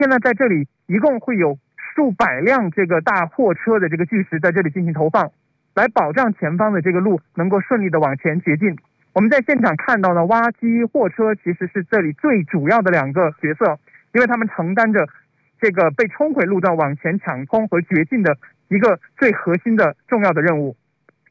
现在在这里一共会有数百辆这个大货车的这个巨石在这里进行投放，来保障前方的这个路能够顺利的往前前进。我们在现场看到呢，挖机货车其实是这里最主要的两个角色，因为他们承担着这个被冲毁路段往前抢通和掘进的一个最核心的重要的任务。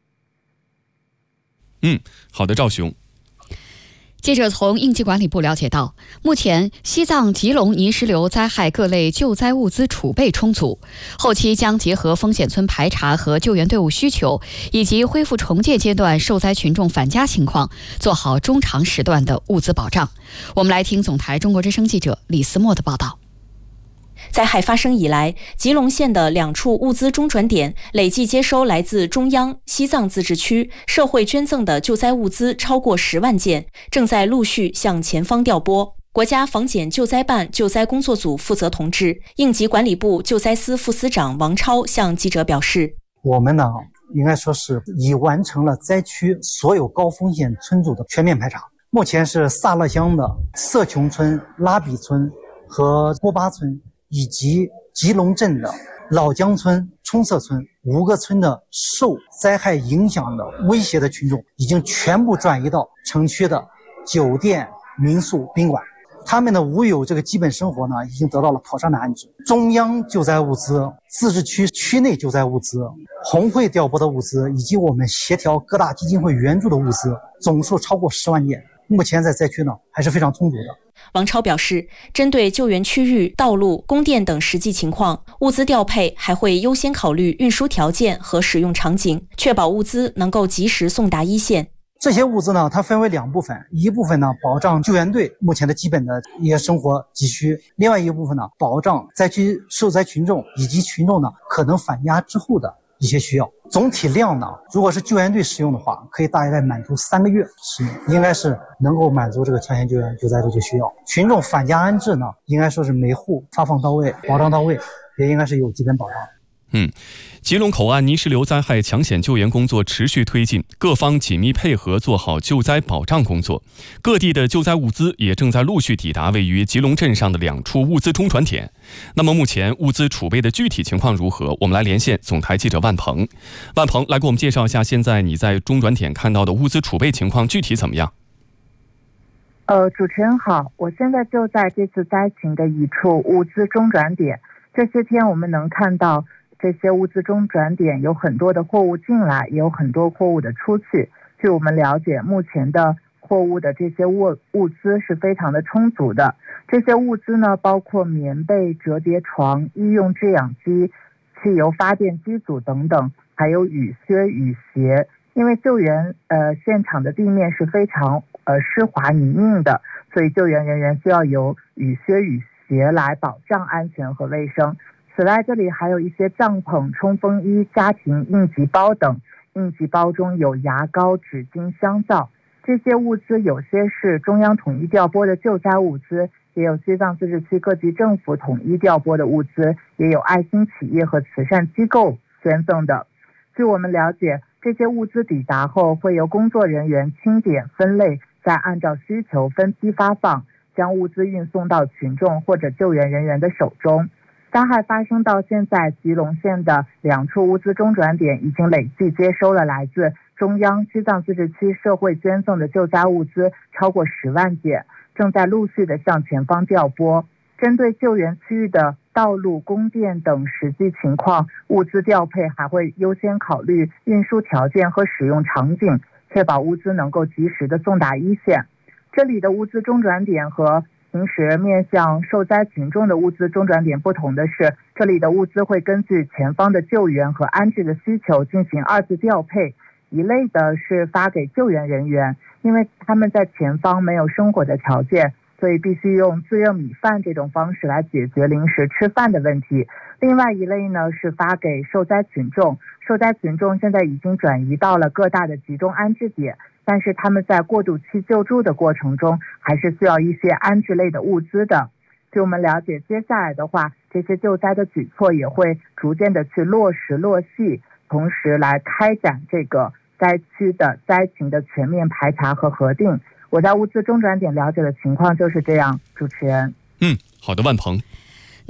好的，赵雄。 记者从应急管理部了解到，目前西藏、吉隆泥石流灾害各类救灾物资储备充足，后期将结合风险村排查和救援队伍需求，以及恢复重建阶段受灾群众返家情况，做好中长时段的物资保障。我们来听总台中国之声记者李思墨的报道。 灾害发生以来，吉隆县的2处物资中转点累计接收来自中央、西藏自治区社会捐赠的救灾物资超过10万件，正在陆续向前方调拨。国家防检救灾办救灾工作组负责同志、应急管理部救灾司副司长王超向记者表示：“ 我们呢，应该说是已完成了灾区所有高风险村组的全面排查。目前是萨勒乡的色琼村、拉比村和郭巴村，以及吉隆镇的老江村、冲色村5个村的受灾害影响的威胁的群众，已经全部转移到城区的酒店、民宿、宾馆。他们的无有这个基本生活呢，已经得到了妥善的安置。中央救灾物资、自治区区内救灾物资、红会调拨的物资，以及我们协调各大基金会援助的物资，总数超过10万件。目前在灾区呢，还是非常充足的。” 王超表示，针对救援区域、道路、供电等实际情况，物资调配还会优先考虑运输条件和使用场景，确保物资能够及时送达一线。 这些物资呢，它分为2部分，一部分呢保障救援队目前的基本的一些生活急需，另外一部分呢保障灾区受灾群众以及群众呢可能返家之后的一些需要。总体量呢，如果是救援队使用的话，可以大概满足3个月使用，应该是能够满足这个抢险救援救灾的这个需要。群众返家安置呢，应该说是每户发放到位，保障到位，也应该是有基本保障。 吉隆口岸泥石流灾害抢险救援工作持续推进，各方紧密配合做好救灾保障工作。各地的救灾物资也正在陆续抵达位于吉隆镇上的2处物资中转点。那么目前物资储备的具体情况如何？我们来连线总台记者万鹏。万鹏，来给我们介绍一下现在你在中转点看到的物资储备情况具体怎么样？ 主持人好，我现在就在这次灾情的一处物资中转点。这些天我们能看到这些物资中转点有很多的货物进来，也有很多货物的出去。据我们了解，目前的货物的这些物资是非常的充足的。这些物资呢，包括棉被、折叠床、医用制氧机、汽油发电机组等等，还有雨靴、雨鞋。因为救援现场的地面是非常湿滑泥泞的，所以救援人员需要有雨靴、雨鞋来保障安全和卫生。此外，这里还有一些帐篷、冲锋衣、家庭应急包等。应急包中有牙膏、纸巾、香皂。这些物资有些是中央统一调拨的救灾物资，也有西藏自治区各级政府统一调拨的物资，也有爱心企业和慈善机构捐赠的。据我们了解，这些物资抵达后，会由工作人员清点分类，再按照需求分批发放，将物资运送到群众或者救援人员的手中。灾害发生到现在，吉隆县的2处物资中转点已经累计接收了来自中央、西藏自治区社会捐赠的救灾物资超过10万件，正在陆续的向前方调拨。针对救援区域的道路、供电等实际情况，物资调配还会优先考虑运输条件和使用场景，确保物资能够及时的送达一线。这里的物资中转点和平时面向受灾群众的物资中转点不同的是，这里的物资会根据前方的救援和安置的需求进行2次调配。一类的是发给救援人员，因为他们在前方没有生活的条件，所以必须用自热米饭这种方式来解决临时吃饭的问题。另外一类呢是发给受灾群众，受灾群众现在已经转移到了各大的集中安置点，但是他们在过渡期救助的过程中还是需要一些安置类的物资的。据我们了解，接下来的话，这些救灾的举措也会逐渐的去落实落细，同时来开展这个灾区的灾情的全面排查和核定。我在物资中转点了解的情况就是这样，主持人。 好的，万鹏。